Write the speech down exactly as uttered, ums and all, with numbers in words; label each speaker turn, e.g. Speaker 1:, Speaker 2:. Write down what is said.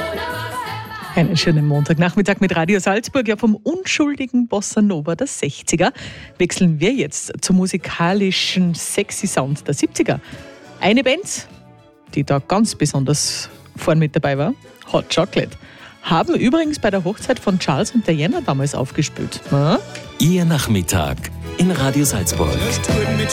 Speaker 1: Einen schönen Montagnachmittag mit Radio Salzburg. Ja, vom unschuldigen Bossa Nova der sechziger wechseln wir jetzt zum musikalischen Sexy Sound der siebziger. Eine Band, die da ganz besonders vorn mit dabei war, Hot Chocolate, haben übrigens bei der Hochzeit von Charles und Diana damals aufgespielt. Ja?
Speaker 2: Ihr Nachmittag in Radio Salzburg.